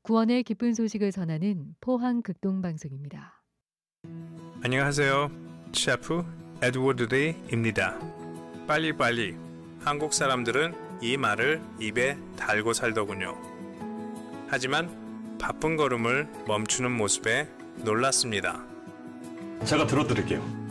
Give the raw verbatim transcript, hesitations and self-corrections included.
구원의 기쁜 소식을 전하는 포항 극동방송입니다. 안녕하세요. 셰프 에드워드 데이입니다. 빨리빨리. 한국 사람들은 이 말을 입에 달고 살더군요. 하지만 바쁜 걸음을 멈추는 모습에 놀랐습니다. 제가 들어드릴게요.